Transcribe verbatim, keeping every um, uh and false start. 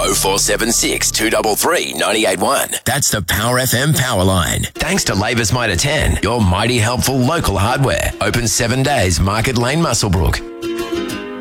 oh four seven six, two three three, nine eight one. That's the Power F M power line. Thanks to Labour's Mitre ten, your mighty helpful local hardware. Open seven days, Market Lane, Muswellbrook.